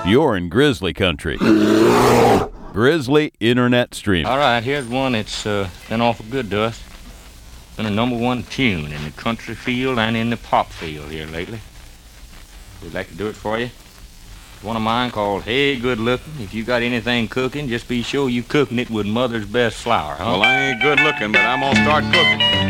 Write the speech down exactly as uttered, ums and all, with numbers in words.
You're in Grizzly country. Grizzly Internet Stream. All right, here's one that's uh, been awful good to us. Been a number one tune in the country field and in the pop field here lately. We'd like to do it for you. It's one of mine called Hey Good Looking. If you got anything cooking, just be sure you cooking it with Mother's Best Flour, huh? Well, I ain't good looking, but I'm gonna start cooking.